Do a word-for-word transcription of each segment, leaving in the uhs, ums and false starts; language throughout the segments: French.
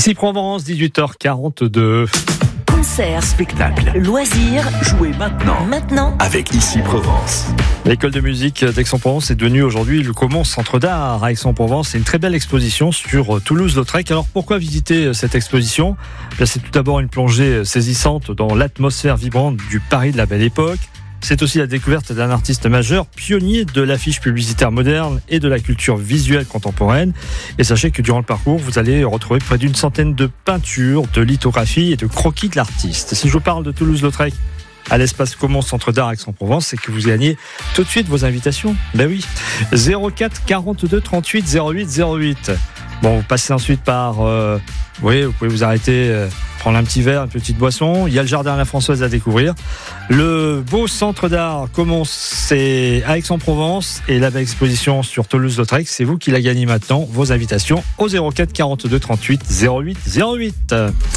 Ici Provence, dix-huit heures quarante-deux. Concert, spectacle, loisirs, jouez maintenant, maintenant, avec Ici Provence. L'école de musique d'Aix-en-Provence est devenue aujourd'hui le Comont Centre d'Art à Aix-en-Provence. C'est une très belle exposition sur Toulouse-Lautrec. Alors pourquoi visiter cette exposition ? Là, c'est tout d'abord une plongée saisissante dans l'atmosphère vibrante du Paris de la Belle Époque. C'est aussi la découverte d'un artiste majeur, pionnier de l'affiche publicitaire moderne et de la culture visuelle contemporaine. Et sachez que durant le parcours, vous allez retrouver près d'une centaine de peintures, de lithographies et de croquis de l'artiste. Si je vous parle de Toulouse-Lautrec à l'espace Comont Centre d'Art Aix-en-Provence, c'est que vous gagnez tout de suite vos invitations. Ben oui, zéro quatre quarante-deux trente-huit zéro huit zéro huit. Bon, vous passez ensuite par... Euh, oui, vous pouvez vous arrêter... Euh, prendre un petit verre, une petite boisson. Il y a le jardin à la Françoise à découvrir. Le beau centre d'art commence à Aix-en-Provence et la belle exposition sur Toulouse-Lautrec, c'est vous qui la gagnez maintenant. Vos invitations au zéro quatre quarante-deux trente-huit zéro huit zéro huit.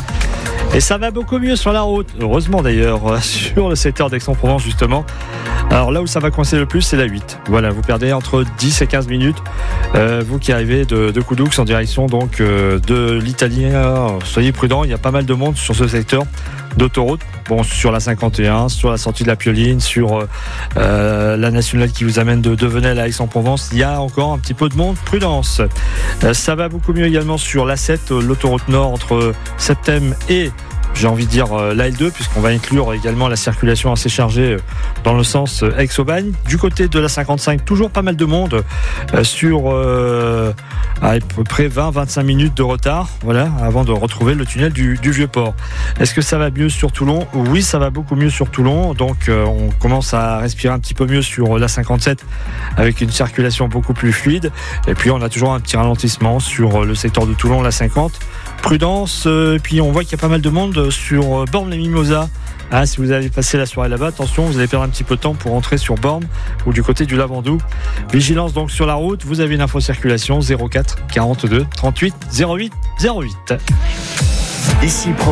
Et ça va beaucoup mieux sur la route, heureusement d'ailleurs, sur le secteur d'Aix-en-Provence justement. Alors là où ça va coincer le plus, c'est la huit. Voilà, vous perdez entre dix et quinze minutes. Euh, vous qui arrivez de, de Coudoux en direction donc euh, de l'Italien, soyez prudents, il y a pas mal de monde sur ce secteur d'autoroute. Bon, sur la cinquante et un, sur la sortie de la Pioline, sur euh, la nationale qui vous amène de Devenel à Aix-en-Provence, il y a encore un petit peu de monde, prudence. Euh, ça va beaucoup mieux également sur l'A sept, l'autoroute nord entre Septem et j'ai envie de dire euh, l'A L deux, puisqu'on va inclure également la circulation assez chargée euh, dans le sens euh, Aix-Aubagne. Du côté de la cinquante-cinq, toujours pas mal de monde euh, sur euh, à peu près vingt à vingt-cinq minutes de retard, voilà, avant de retrouver le tunnel du, du Vieux-Port. Est-ce que ça va mieux sur Toulon ? Oui, ça va beaucoup mieux sur Toulon. Donc euh, on commence à respirer un petit peu mieux sur la cinquante-sept avec une circulation beaucoup plus fluide. Et puis on a toujours un petit ralentissement sur le secteur de Toulon, la cinquante. Prudence, euh, et puis on voit qu'il y a pas mal de monde sur euh, Bormes-les-Mimosas. Ah, si vous avez passé la soirée là-bas, attention, vous allez perdre un petit peu de temps pour rentrer sur Bormes ou du côté du Lavandou. Vigilance donc sur la route, vous avez une info circulation zéro quatre quarante-deux trente-huit zéro huit zéro huit. Ici Provence.